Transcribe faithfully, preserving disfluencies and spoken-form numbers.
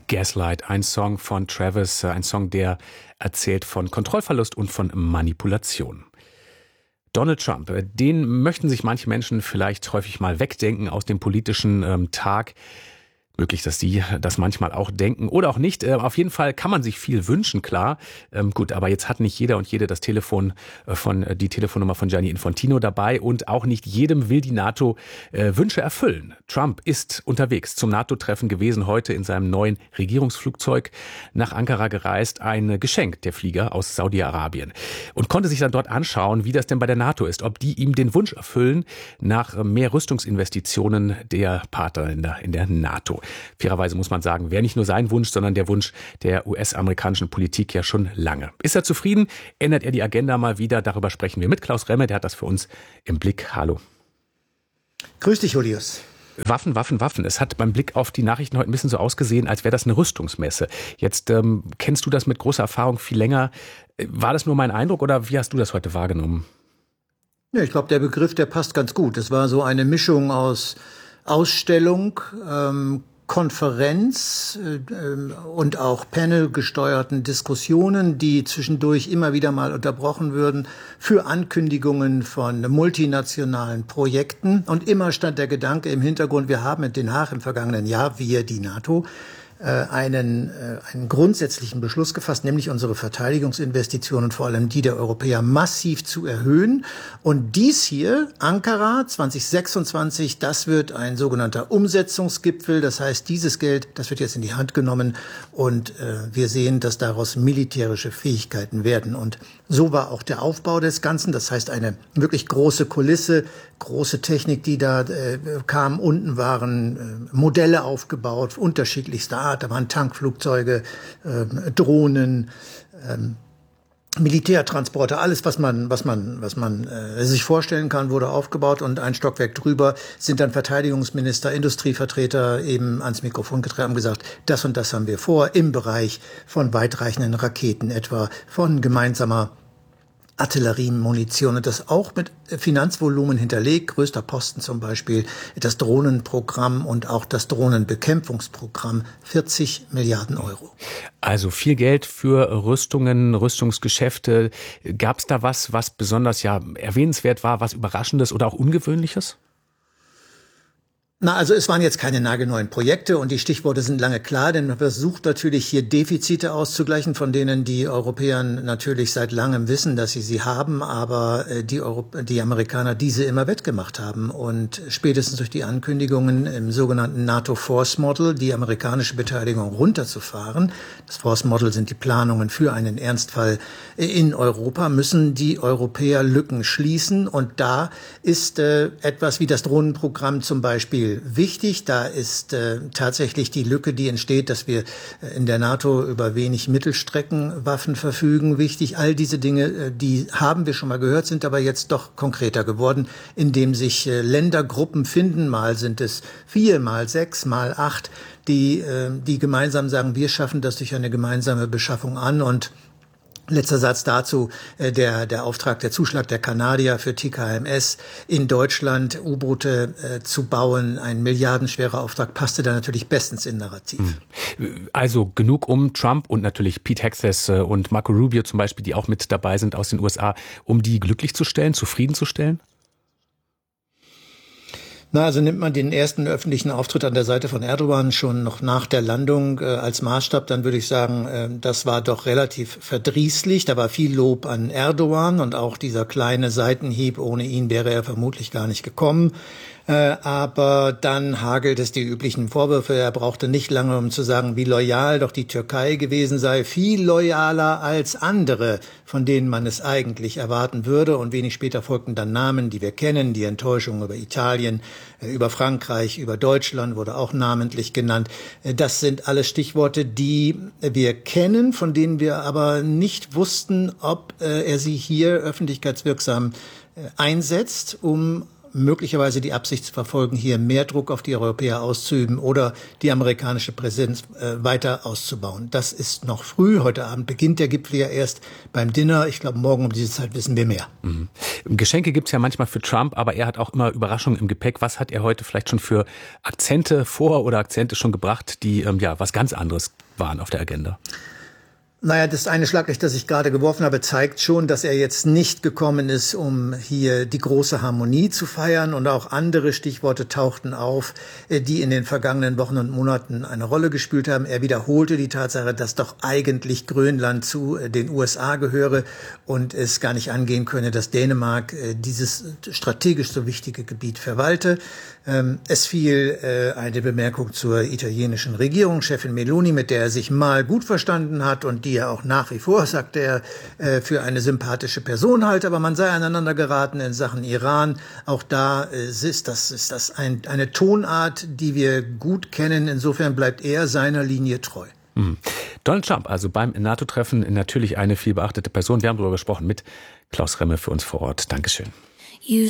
Gaslight, ein Song von Travis, ein Song, der erzählt von Kontrollverlust und von Manipulation. Donald Trump, den möchten sich manche Menschen vielleicht häufig mal wegdenken aus dem politischen ähm, Tag. Möglich, dass Sie das manchmal auch denken oder auch nicht. Auf jeden Fall kann man sich viel wünschen, klar. Ähm, gut, aber jetzt hat nicht jeder und jede das Telefon von, die Telefonnummer von Gianni Infantino dabei und auch nicht jedem will die NATO äh, Wünsche erfüllen. Trump ist unterwegs zum NATO-Treffen gewesen, heute in seinem neuen Regierungsflugzeug nach Ankara gereist. Ein Geschenk, der Flieger aus Saudi-Arabien. Und konnte sich dann dort anschauen, wie das denn bei der NATO ist. Ob die ihm den Wunsch erfüllen nach mehr Rüstungsinvestitionen der Partnerländer in der NATO. Fairerweise muss man sagen, wäre nicht nur sein Wunsch, sondern der Wunsch der U S-amerikanischen Politik ja schon lange. Ist er zufrieden? Ändert er die Agenda mal wieder? Darüber sprechen wir mit Klaus Remme, der hat das für uns im Blick. Hallo. Grüß dich, Julius. Waffen, Waffen, Waffen. Es hat beim Blick auf die Nachrichten heute ein bisschen so ausgesehen, als wäre das eine Rüstungsmesse. Jetzt ähm, kennst du das mit großer Erfahrung viel länger. War das nur mein Eindruck oder wie hast du das heute wahrgenommen? Ja, ich glaube, der Begriff, der passt ganz gut. Es war so eine Mischung aus Ausstellung, ähm, Konferenz äh, und auch panelgesteuerten Diskussionen, die zwischendurch immer wieder mal unterbrochen würden für Ankündigungen von multinationalen Projekten. Und immer stand der Gedanke im Hintergrund, wir haben in Den Haag im vergangenen Jahr, wir, die NATO, einen, einen grundsätzlichen Beschluss gefasst, nämlich unsere Verteidigungsinvestitionen, vor allem die der Europäer, massiv zu erhöhen. Und dies hier, Ankara zwanzig sechsundzwanzig, das wird ein sogenannter Umsetzungsgipfel. Das heißt, dieses Geld, das wird jetzt in die Hand genommen und äh, wir sehen, dass daraus militärische Fähigkeiten werden. Und so war auch der Aufbau des Ganzen. Das heißt, eine wirklich große Kulisse, große Technik, die da äh, kam. Unten waren äh, Modelle aufgebaut, unterschiedlichster Art. Da waren Tankflugzeuge, äh, Drohnen, äh, Militärtransporter, alles, was man, was man, was man äh, sich vorstellen kann, wurde aufgebaut. Und ein Stockwerk drüber sind dann Verteidigungsminister, Industrievertreter eben ans Mikrofon getreten und gesagt, das und das haben wir vor im Bereich von weitreichenden Raketen, etwa von gemeinsamer Artilleriemunition und das auch mit Finanzvolumen hinterlegt, größter Posten zum Beispiel das Drohnenprogramm und auch das Drohnenbekämpfungsprogramm, vierzig Milliarden Euro. Also viel Geld für Rüstungen, Rüstungsgeschäfte. Gab es da was, was besonders ja erwähnenswert war, was Überraschendes oder auch Ungewöhnliches? Na, also es waren jetzt keine nagelneuen Projekte und die Stichworte sind lange klar, denn man versucht natürlich hier Defizite auszugleichen, von denen die Europäer natürlich seit langem wissen, dass sie sie haben, aber die, Europ- die Amerikaner diese immer wettgemacht haben. Und spätestens durch die Ankündigungen im sogenannten NATO Force Model, die amerikanische Beteiligung runterzufahren, das Force Model sind die Planungen für einen Ernstfall in Europa, müssen die Europäer Lücken schließen. Und da ist äh, etwas wie das Drohnenprogramm zum Beispiel wichtig. Da ist äh, tatsächlich die Lücke, die entsteht, dass wir äh, in der NATO über wenig Mittelstreckenwaffen verfügen, wichtig. All diese Dinge, äh, die haben wir schon mal gehört, sind aber jetzt doch konkreter geworden, indem sich äh, Ländergruppen finden. Mal sind es vier, mal sechs, mal acht, die, äh, die gemeinsam sagen, wir schaffen das durch eine gemeinsame Beschaffung an. Und letzter Satz dazu, der, der Auftrag, der Zuschlag der Kanadier für T K M S in Deutschland, U-Boote äh, zu bauen, ein milliardenschwerer Auftrag, passte da natürlich bestens in Narrativ. Also genug um Trump und natürlich Pete Hegseth und Marco Rubio zum Beispiel, die auch mit dabei sind aus den U S A, um die glücklich zu stellen, zufriedenzustellen? Na, also nimmt man den ersten öffentlichen Auftritt an der Seite von Erdogan schon noch nach der Landung äh, als Maßstab, dann würde ich sagen, äh, das war doch relativ verdrießlich. Da war viel Lob an Erdogan und auch dieser kleine Seitenhieb, ohne ihn wäre er vermutlich gar nicht gekommen. Äh, aber dann hagelt es die üblichen Vorwürfe. Er brauchte nicht lange, um zu sagen, wie loyal doch die Türkei gewesen sei. Viel loyaler als andere, von denen man es eigentlich erwarten würde. Und wenig später folgten dann Namen, die wir kennen. Die Enttäuschung über Italien, äh, über Frankreich, über Deutschland wurde auch namentlich genannt. Äh, das sind alles Stichworte, die wir kennen, von denen wir aber nicht wussten, ob äh, er sie hier öffentlichkeitswirksam äh, einsetzt, um möglicherweise die Absicht zu verfolgen, hier mehr Druck auf die Europäer auszuüben oder die amerikanische Präsenz äh, weiter auszubauen. Das ist noch früh. Heute Abend beginnt der Gipfel ja erst beim Dinner. Ich glaube, morgen um diese Zeit wissen wir mehr. Mhm. Geschenke gibt's ja manchmal für Trump, aber er hat auch immer Überraschungen im Gepäck. Was hat er heute vielleicht schon für Akzente vor oder Akzente schon gebracht, die ähm, ja was ganz anderes waren auf der Agenda? Naja, das eine Schlaglicht, das ich gerade geworfen habe, zeigt schon, dass er jetzt nicht gekommen ist, um hier die große Harmonie zu feiern. Und auch andere Stichworte tauchten auf, die in den vergangenen Wochen und Monaten eine Rolle gespielt haben. Er wiederholte die Tatsache, dass doch eigentlich Grönland zu den U S A gehöre und es gar nicht angehen könne, dass Dänemark dieses strategisch so wichtige Gebiet verwalte. Es fiel eine Bemerkung zur italienischen Regierung, Chefin Meloni, mit der er sich mal gut verstanden hat und die er auch nach wie vor, sagte er, für eine sympathische Person halte, aber man sei aneinander geraten in Sachen Iran. Auch da ist das, ist das ein, eine Tonart, die wir gut kennen. Insofern bleibt er seiner Linie treu. Mhm. Donald Trump, also beim NATO-Treffen natürlich eine viel beachtete Person. Wir haben darüber gesprochen mit Klaus Remme für uns vor Ort. Dankeschön.